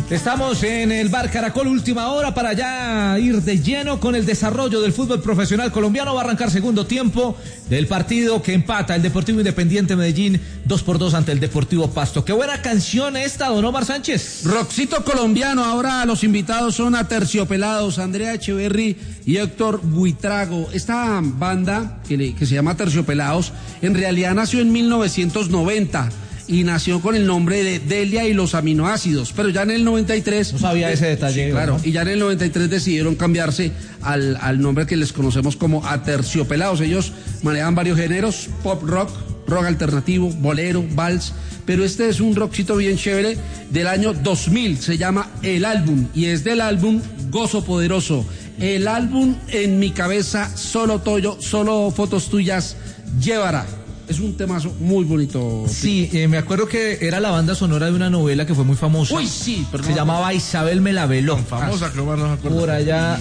Estamos en el Bar Caracol, última hora para ya ir de lleno con el desarrollo del fútbol profesional colombiano. Va a arrancar segundo tiempo del partido que empata el Deportivo Independiente Medellín 2-2 ante el Deportivo Pasto. Qué buena canción esta, don Omar Sánchez. Roxito colombiano. Ahora los invitados son Aterciopelados, Andrea Echeverry y Héctor Buitrago. Esta banda que se llama Aterciopelados en realidad nació en 1990 y nació con el nombre de Delia y los aminoácidos, pero ya en el 93... No sabía ese detalle. Sí, claro, ¿no? y ya en el 93 decidieron cambiarse al nombre que les conocemos como Aterciopelados. Ellos manejan varios géneros: pop rock, rock alternativo, bolero, vals, pero este es un rockcito bien chévere del año 2000, se llama El Álbum, y es del álbum Gozo Poderoso. El álbum En mi cabeza, solo Toyo, solo fotos tuyas, Llévara. Es un temazo muy bonito. Sí, me acuerdo que era la banda sonora de una novela que fue muy famosa. Uy, sí, pero se llamaba Isabel me la veló. Famosa, creo que no se acuerda. Por allá.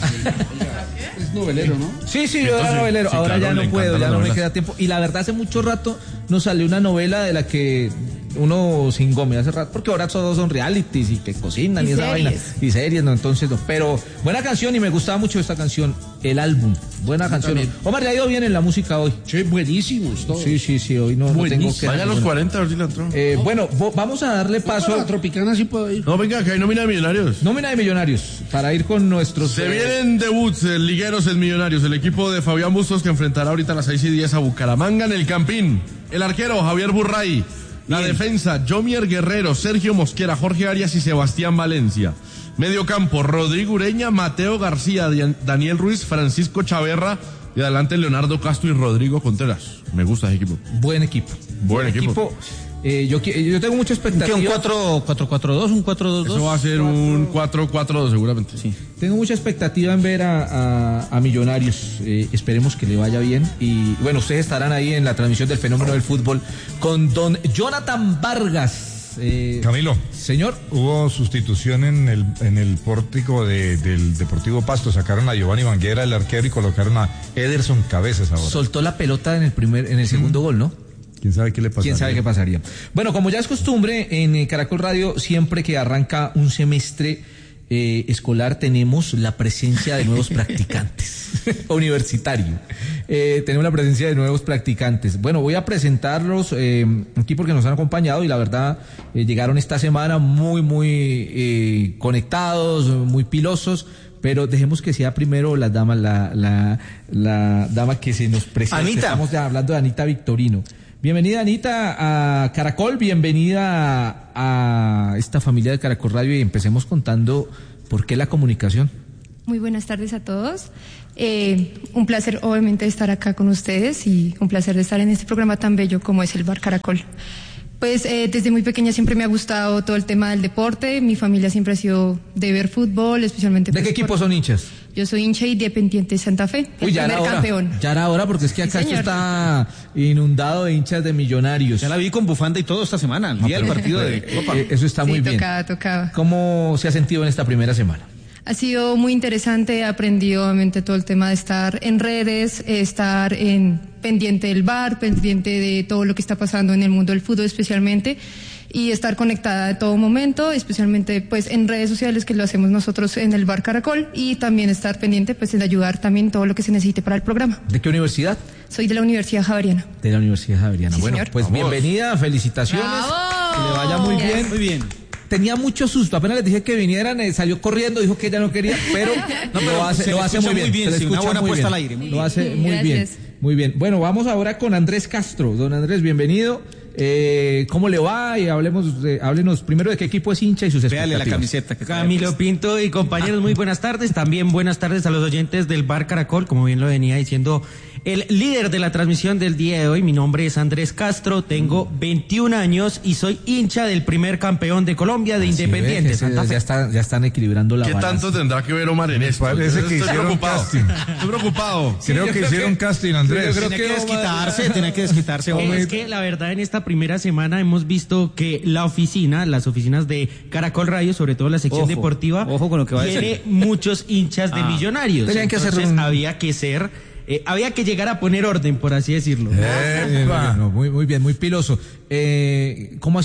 Es novelero, ¿no? Sí, yo era novelero. Sí, Ahora claro, ya no puedo, ya no me queda tiempo. Y la verdad, hace mucho rato nos salió una novela de la que uno se engome hace rato, porque ahora todos son realities y que cocinan y esa vaina. Y series, no, entonces no. Pero buena canción y me gustaba mucho esta canción, El Álbum. Buena canción. También. Omar, ya ha ido bien en la música hoy. Sí, buenísimos todos. Sí, hoy no tengo que... Vaya a los 40, a ver si la entró. Bueno, vamos a darle paso... A la Tropicana sí puedo ir. No, venga, que hay nómina de Millonarios. Nómina de Millonarios, para ir con nuestros... Se vienen debuts ligueros en Millonarios. El equipo de Fabián Bustos, que enfrentará ahorita a las 6:10 a Bucaramanga en el Campín. El arquero, Javier Burray. La defensa, Jomier Guerrero, Sergio Mosquera, Jorge Arias y Sebastián Valencia. Medio campo, Rodrigo Ureña, Mateo García, Daniel Ruiz, Francisco Chaverra. Y adelante Leonardo Castro y Rodrigo Contreras. Me gusta ese equipo. Buen equipo. Buen equipo. Yo tengo mucha expectativa. ¿Un 4-4-2? ¿Un 4-2-2? Eso va a ser un 4-4-2 seguramente. Sí. Tengo mucha expectativa en ver a Millonarios. Esperemos que le vaya bien. Y bueno, ustedes estarán ahí en la transmisión del Fenómeno del Fútbol con don Jonathan Vargas. Camilo, señor, hubo sustitución en el pórtico del Deportivo Pasto. Sacaron a Giovanni Banguera, el arquero, y colocaron a Ederson Cabezas ahora. soltó la pelota en el segundo gol, ¿no? ¿Quién sabe qué le pasaría? ¿Quién sabe qué pasaría? Bueno, como ya es costumbre, en Caracol Radio, siempre que arranca un semestre escolar, tenemos la presencia de nuevos practicantes. Universitario. Tenemos la presencia de nuevos practicantes. Bueno, voy a presentarlos aquí porque nos han acompañado y la verdad llegaron esta semana muy conectados, muy pilosos. Pero dejemos que sea primero la dama, la dama que se nos presenta. Anita. Estamos ya hablando de Anita Victorino. Bienvenida, Anita, a Caracol, bienvenida a esta familia de Caracol Radio, y empecemos contando por qué la comunicación. Muy buenas tardes a todos. Un placer, obviamente, estar acá con ustedes y un placer de estar en este programa tan bello como es el Bar Caracol. Pues desde muy pequeña siempre me ha gustado todo el tema del deporte. Mi familia siempre ha sido de ver fútbol, especialmente... ¿De qué equipo son hinchas? Yo soy hincha Independiente de Santa Fe, el primer campeón. Ya era hora, porque es que acá esto está inundado de hinchas de Millonarios. Ya la vi con bufanda y todo esta semana, el día del partido de Copa. Eso está muy bien. Tocaba. ¿Cómo se ha sentido en esta primera semana? Ha sido muy interesante, he aprendido obviamente todo el tema de estar en redes, estar pendiente del bar, pendiente de todo lo que está pasando en el mundo del fútbol especialmente, y estar conectada de todo momento, especialmente pues en redes sociales, que lo hacemos nosotros en el Bar Caracol, y también estar pendiente pues en ayudar también todo lo que se necesite para el programa. ¿De qué universidad? Soy de la Universidad Javeriana. De la Universidad Javeriana. Sí, bueno, señor. pues Vamos. bienvenida, felicitaciones. ¡Bravo! Que le vaya muy bien. Muy bien. Tenía mucho susto, apenas les dije que vinieran, salió corriendo, dijo que ella no quería, pero, lo hace muy bien. Se le sí, una escucha buena muy puesta bien. al aire. Lo hace muy Gracias. bien, muy bien. Bueno, vamos ahora con Andrés Castro. Don Andrés, bienvenido. ¿Cómo le va? Y háblenos primero de qué equipo es hincha y sus expectativas. Véale la camiseta. Camilo Pinto y compañeros, muy buenas tardes. También buenas tardes a los oyentes del Bar Caracol, como bien lo venía diciendo el líder de la transmisión del día de hoy. Mi nombre es Andrés Castro, tengo 21 años y soy hincha del primer campeón de Colombia de Independiente Santa Fe. Ya están equilibrando la ¿Qué balanza. tanto tendrá que ver Omar en esto? Parece que Estoy hicieron preocupado. casting. Estoy preocupado. Creo que hicieron casting, Andrés. Yo creo Tiene que que desquitarse. Es que la verdad en esta primera semana hemos visto que las oficinas de Caracol Radio, sobre todo la sección deportiva, ojo con lo que va a tiene decir. muchos hinchas de Millonarios. Tenían que hacer Entonces un- había que ser había que llegar a poner orden, por así decirlo. No, muy bien, muy piloso. ¿Cómo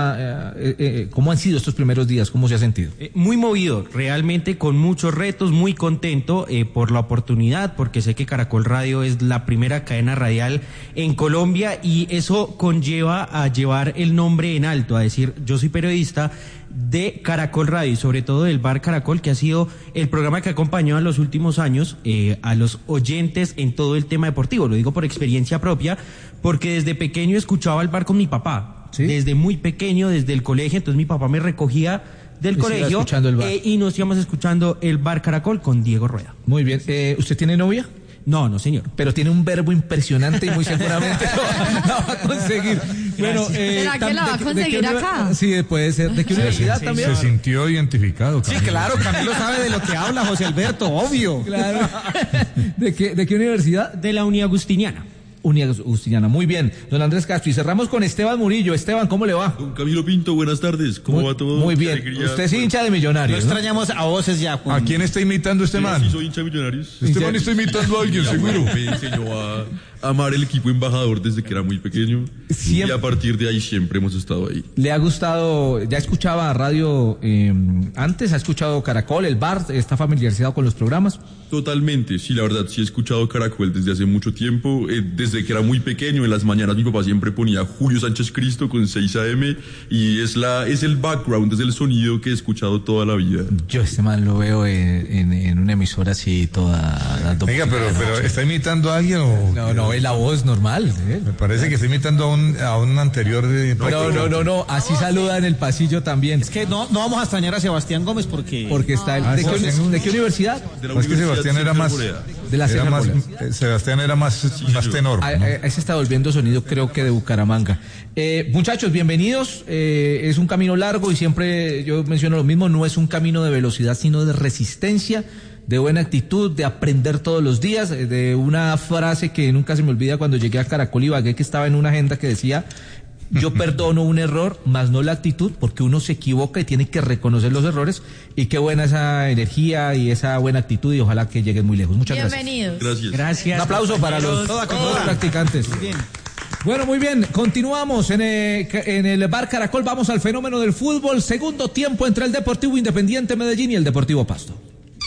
han sido estos primeros días? ¿Cómo se ha sentido? Muy movido, realmente con muchos retos, muy contento por la oportunidad, porque sé que Caracol Radio es la primera cadena radial en Colombia y eso conlleva a llevar el nombre en alto, a decir, yo soy periodista de Caracol Radio y sobre todo del Bar Caracol, que ha sido el programa que acompañó en los últimos años a los oyentes en todo el tema deportivo. Lo digo por experiencia propia, porque desde pequeño escuchaba el Bar con mi papá. ¿Sí? Desde muy pequeño, desde el colegio, entonces mi papá me recogía del colegio y nos íbamos escuchando el Bar Caracol con Diego Rueda. Muy bien. ¿Usted tiene novia? No, señor. Pero tiene un verbo impresionante y muy seguramente lo va a conseguir. Bueno, ¿será que la va a conseguir acá? Sí, puede ser. ¿De qué universidad también? Se sintió identificado, Camilo. Sí, claro, Camilo sabe de lo que habla, José Alberto, obvio. Claro. ¿De qué universidad? De la Uni Agustiniana. Uni Agustiniana, muy bien. Don Andrés Castro, y cerramos con Esteban Murillo. Esteban, ¿cómo le va? Don Camilo Pinto, buenas tardes. ¿Cómo va todo? Muy bien. Usted es hincha de Millonarios, No extrañamos a voces ya, Juan. ¿A quién está imitando este man? Sí, soy hincha de Millonarios. Este man está imitando a alguien, seguro. Me enseñó a amar el equipo embajador desde que era muy pequeño. Siempre. Y a partir de ahí siempre hemos estado ahí. ¿Le ha gustado? ¿Ya escuchaba radio antes? ¿Ha escuchado Caracol, el Bar? ¿Está familiarizado con los programas? Totalmente, sí, la verdad, sí he escuchado Caracol desde hace mucho tiempo, desde que era muy pequeño, en las mañanas mi papá siempre ponía Julio Sánchez Cristo con 6 AM y es el background, es el sonido que he escuchado toda la vida. Yo este man lo veo en una emisora así toda dando... Venga, pero ¿está imitando a alguien o...? No, es la voz normal. Me parece que está imitando a un anterior de... No, así saluda en el pasillo también. Es que no vamos a extrañar a Sebastián Gómez porque está él. ¿De qué universidad? De la Es que Sebastián era más... De la Sebastián era más tenor, ¿no? Ahí se está volviendo sonido, creo que de Bucaramanga. Muchachos, bienvenidos. Es un camino largo y siempre yo menciono lo mismo, no es un camino de velocidad, sino de resistencia, de buena actitud, de aprender todos los días, de una frase que nunca se me olvida cuando llegué a Caracol y Ibagué, que estaba en una agenda que decía: yo perdono un error, más no la actitud, porque uno se equivoca y tiene que reconocer los errores. Y qué buena esa energía y esa buena actitud, y ojalá que lleguen muy lejos. Muchas Bienvenidos. Gracias. Un aplauso para los practicantes. Muy bien. Bueno, muy bien, continuamos en el Bar Caracol, vamos al fenómeno del fútbol, segundo tiempo entre el Deportivo Independiente Medellín y el Deportivo Pasto.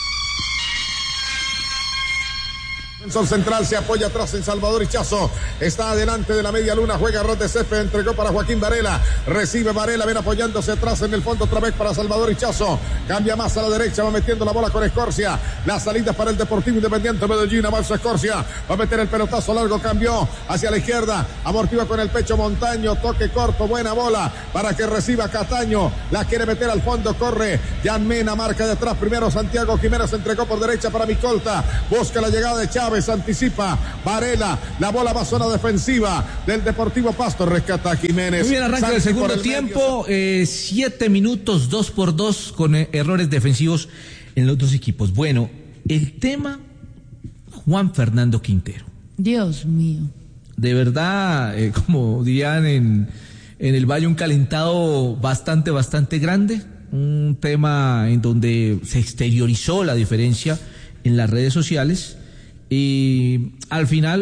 Defensor central se apoya atrás en Salvador Hichazo. Está adelante de la media luna. Juega Rod de Cepe. Entregó para Joaquín Varela. Recibe Varela. Ven apoyándose atrás en el fondo otra vez para Salvador Hichazo. Cambia más a la derecha. Va metiendo la bola con Escorcia. La salida para el Deportivo Independiente Medellín. Avanza Escorcia. Va a meter el pelotazo largo. Cambió hacia la izquierda. Amortigua con el pecho Montaño. Toque corto. Buena bola para que reciba Cataño. La quiere meter al fondo. Corre Jan Mena. Marca de atrás. Primero Santiago Jiménez. Entregó por derecha para Micolta. Busca la llegada de Chávez. Anticipa Varela, la bola va a zona defensiva del Deportivo Pasto, rescata a Jiménez. Muy bien, arranca el segundo tiempo, 7 minutos, 2-2 con errores defensivos en los dos equipos. Bueno, el tema Juan Fernando Quintero. Dios mío. De verdad, como dirían en el Valle, un calentado bastante grande, un tema en donde se exteriorizó la diferencia en las redes sociales. Y al final